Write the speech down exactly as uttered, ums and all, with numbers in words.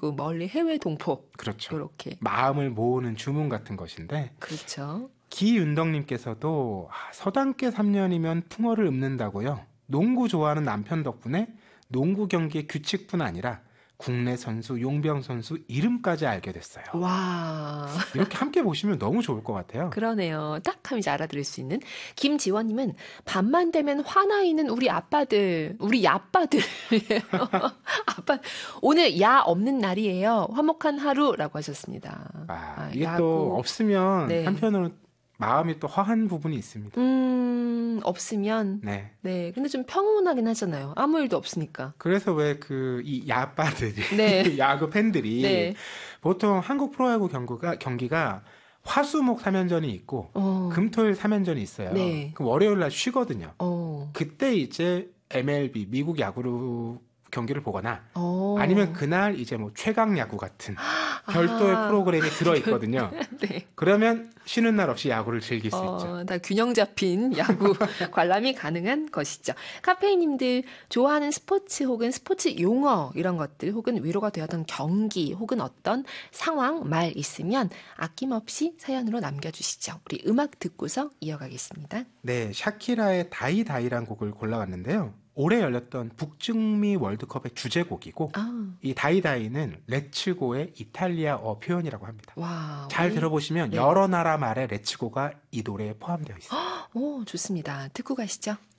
그리고 멀리 해외 동포. 그렇죠. 이렇게 마음을 모으는 주문 같은 것인데. 그렇죠. 기윤덕님께서도 서당계 삼 년이면 풍어를 읊는다고요. 농구 좋아하는 남편 덕분에 농구 경기의 규칙뿐 아니라 국내 선수, 용병 선수 이름까지 알게 됐어요. 와. 이렇게 함께 보시면 너무 좋을 것 같아요. 그러네요. 딱 하면 이제 알아들을 수 있는. 김지원님은 밤만 되면 화나 있는 우리 아빠들, 우리 야빠들이에요. 아빠, 오늘 야 없는 날이에요. 화목한 하루라고 하셨습니다. 아, 아, 이게 야구. 또 없으면 네. 한편으로는 마음이 또 허한 부분이 있습니다. 음, 없으면. 네. 네. 근데 좀 평온하긴 하잖아요. 아무 일도 없으니까. 그래서 왜 그 이 야빠들이, 네. 야구 팬들이 네. 보통 한국 프로야구 경기가, 경기가 화수목 삼 연전이 있고 어. 금토일 삼 연전이 있어요. 네. 그럼 월요일 날 쉬거든요. 어. 그때 이제 엠엘비, 미국 야구로 경기를 보거나 어. 아니면 그날 이제 뭐 최강 야구 같은 별도의 아. 프로그램이 들어있거든요. 네. 그러면 쉬는 날 없이 야구를 즐길 수 어, 있죠. 다 균형 잡힌 야구 관람이 가능한 것이죠. 카페인님들 좋아하는 스포츠 혹은 스포츠 용어 이런 것들 혹은 위로가 되었던 경기 혹은 어떤 상황, 말 있으면 아낌없이 사연으로 남겨주시죠. 우리 음악 듣고서 이어가겠습니다. 네, 샤키라의 다이다이란 곡을 골라왔는데요. 올해 열렸던 북중미 월드컵의 주제곡이고 아, 이 다이다이는 레츠고의 이탈리아어 표현이라고 합니다. 와. 잘 우리- 들어보시면 네. 여러 나라 말의 레츠고가 이 노래에 포함되어 있어요. 오, 좋습니다. 듣고 가시죠.